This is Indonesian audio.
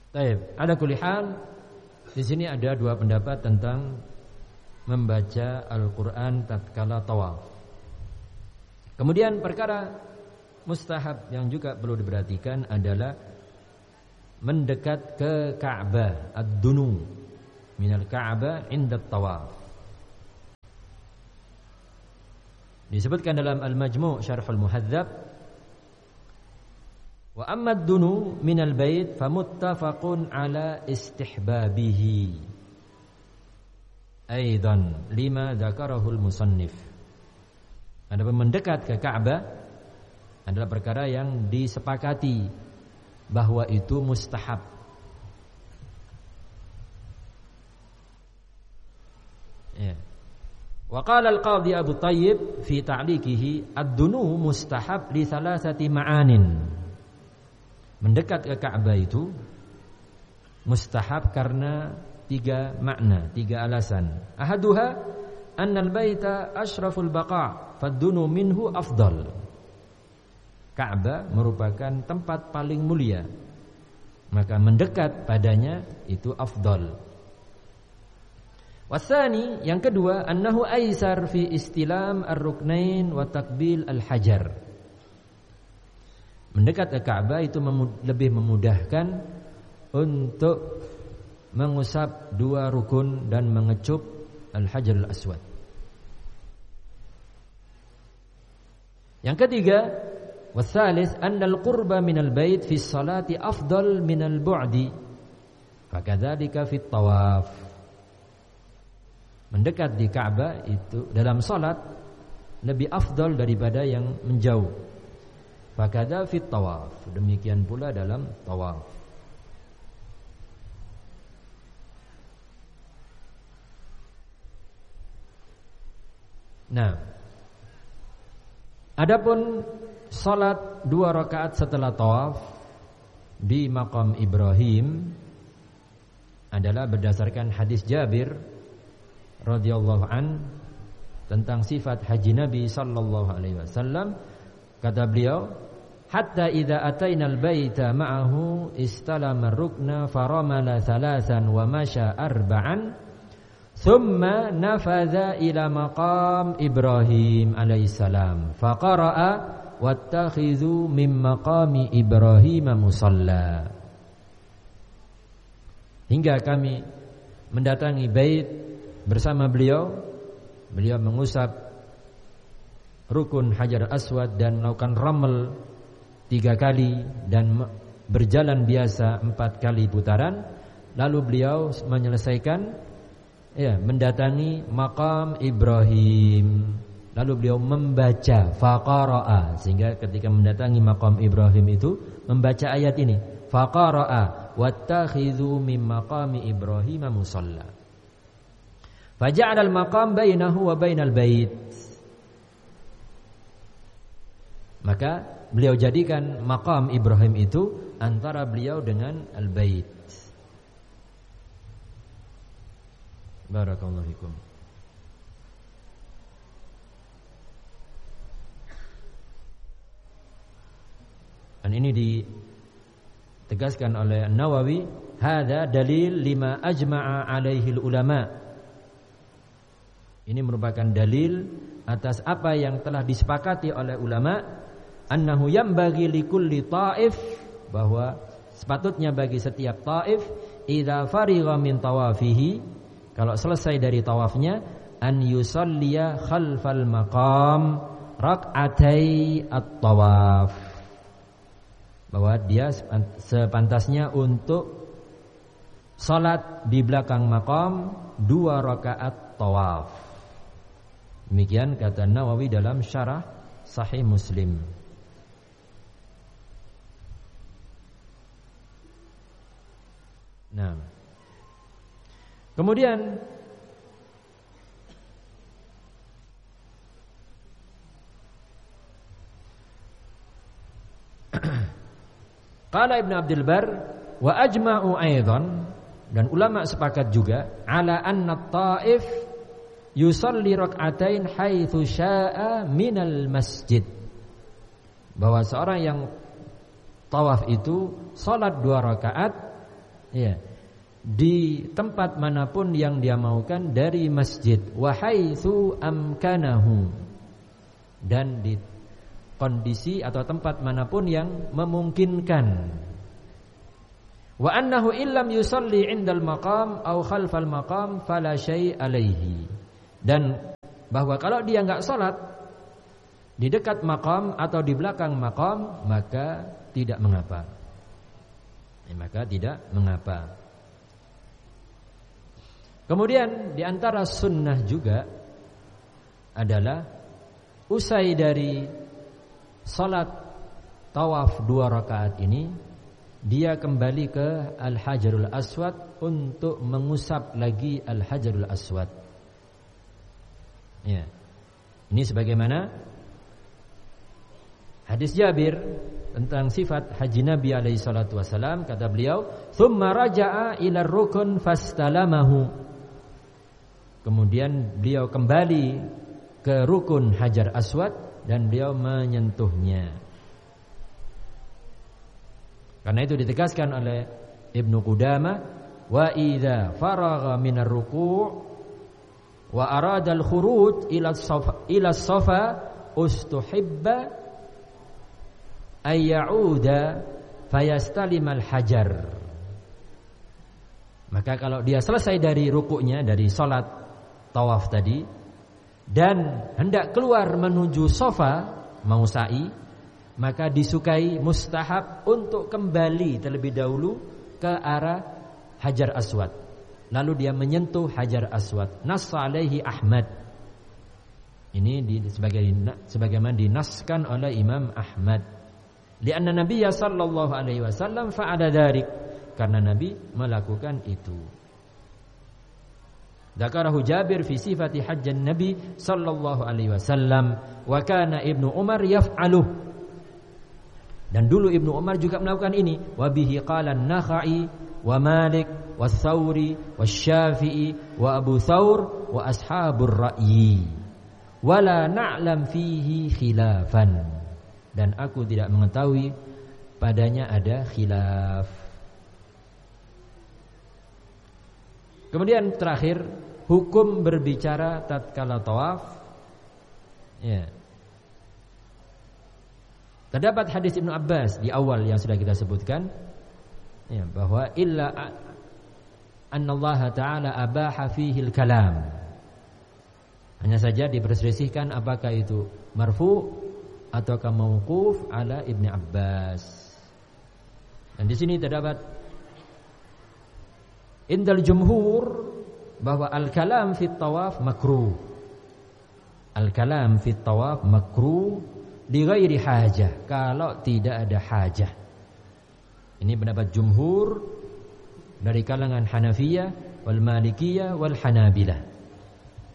Baik, ala kulli hal di sini ada dua pendapat tentang membaca Al-Qur'an tatkala tawaf. Kemudian perkara mustahab yang juga perlu diperhatikan adalah mendekat ke Ka'bah, ad-dunu minal Ka'bah inda tawaf. Disebutkan dalam Al-Majmu' Syarhul Muhadzab, wa amma ad-dunu minal bait famuttafaqun ala istihbabihi aidan lima dzakarahul musannif. Adapun mendekat ke Ka'bah adalah perkara yang disepakati bahwa itu mustahab. Ya. Wa qala al-Qadhi Abu Thayyib fi ta'liqihi ad-dunu mustahab li thalathati ma'anin. Mendekat ke Ka'bah itu mustahab karena tiga makna, tiga alasan. Ahaduha annal baita asyraful baqa' fad-dunu minhu afdal. Ka'bah merupakan tempat paling mulia, maka mendekat padanya itu afdal. Wasani, yang kedua, annahu aisar fi istilam ar-ruknain wa takbil al-hajar. Mendekat ke Ka'bah itu lebih memudahkan untuk mengusap dua rukun dan mengecup al-hajar al-aswad. Yang ketiga, wasalis annal qurba minal bait fi sholati afdal minal bu'di fakadzalika fit tawaf. Mendekat di Ka'bah itu dalam salat lebih afdal daripada yang menjauh. Fakadza fit tawaf, demikian pula dalam tawaf. Nah, adapun salat 2 rakaat setelah tawaf di maqam Ibrahim adalah berdasarkan hadis Jabir radhiyallahu an tentang sifat haji Nabi sallallahu alaihi wasallam. Kata beliau, hatta idza atainal baita ma'ahu istalama rukna faramala thalathan wa masya arba'an thumma nafadha ila maqam Ibrahim alaihissalam faqara'a wattakhidhu min maqami Ibrahim musalla. Hingga kami mendatangi bait bersama beliau mengusap rukun Hajar Aswad dan melakukan ramal 3 kali dan berjalan biasa 4 kali putaran. Lalu beliau menyelesaikan mendatangi maqam Ibrahim. Lalu beliau membaca faqara'a, sehingga ketika mendatangi maqam Ibrahim itu membaca ayat ini, faqara'a wattakhidhu min maqami Ibrahim musalla. Faja'ala al-maqam bainahu wa bainal bait. Maka beliau jadikan maqam Ibrahim itu antara beliau dengan al-bait. Barakallahu fikum. Dan ini ditegaskan oleh Nawawi, hadza dalil lima ajma'a alaihi ulama. Ini merupakan dalil atas apa yang telah disepakati oleh ulama, annahu yambaghi likulli ta'if, bahwa sepatutnya bagi setiap ta'if idza farigha min tawafihi, kalau selesai dari tawafnya, an yusalliya khalfal maqam rak'atai at-tawaf, bahwa dia sepantasnya untuk salat di belakang maqam 2 rakaat tawaf. Demikian kata Nawawi dalam syarah Sahih Muslim. Nah, kemudian qala Ibn Abdul Bar wa ajma'u aidan, dan ulama sepakat juga ala anna at-ta'if yusalli rak'atain haitsu syaa minal masjid, bahwa seorang yang tawaf itu salat 2 rakaat Ya. Di tempat manapun yang dia maukan dari masjid, wa haitsu amkanahu, dan di kondisi atau tempat manapun yang memungkinkan. Wa annahu illam yusalli 'indal maqam aw khalfal maqam fala syai' alaihi. Dan bahwa kalau dia enggak salat di dekat maqam atau di belakang maqam, maka tidak mengapa. Maka tidak mengapa. Kemudian di antara sunnah juga adalah usai dari salat tawaf 2 rakaat ini, dia kembali ke Al-Hajarul Aswad untuk mengusap lagi Al-Hajarul Aswad. Ya. Ini sebagaimana hadis Jabir tentang sifat haji Nabi alaihi salatu wasalam, kata beliau, "Tsumma raja'a ila rukun fastalamahu." Kemudian beliau kembali ke rukun Hajar Aswad dan beliau menyentuhnya. Karena itu ditegaskan oleh Ibnu Qudamah, wa idza faragha minar ruku' wa arada al-khuruj ila as-safa ustuhibba ay ya'uda fayastalim al-hajar. Maka kalau dia selesai dari rukuknya, dari salat tawaf tadi, dan hendak keluar menuju sofa, mau sa'i, maka disukai mustahab untuk kembali terlebih dahulu ke arah Hajar Aswad. Lalu dia menyentuh Hajar Aswad. Nass alaihi Ahmad. Ini sebagaimana dinaskan oleh Imam Ahmad. Lianna Nabiyya sallallahu alaihi wasallam fa'ala dzalik. Karena Nabi melakukan itu. Dzakarahu Jabir fi sifati hajjan Nabi sallallahu alaihi wasallam wa kana Ibnu Umar yaf'aluh. Dan dulu Ibnu Umar juga melakukan ini. Wa bihi qala an-Nakhai wa Malik wa Tsauri wa Syafi'i wa Abu Tsaur wa ashabur ra'yi. Wa la na'lam fihi khilafan. Dan aku tidak mengetahui padanya ada khilaf. Kemudian terakhir, hukum berbicara tatkala tawaf. Ya. Terdapat hadis Ibnu Abbas di awal yang sudah kita sebutkan, ya, bahwa illa annallaha ta'ala abaha fihi al-kalam. Hanya saja diperselisihkan apakah itu marfu ataukah mauquf ala Ibnu Abbas. Dan di sini terdapat indal jumhur bahwa al-kalam fit tawaf makruh. Al-kalam fit tawaf makruh li ghairi hajah, kalau tidak ada hajah. Ini pendapat jumhur dari kalangan Hanafiyah wal Malikiyah wal Hanabilah.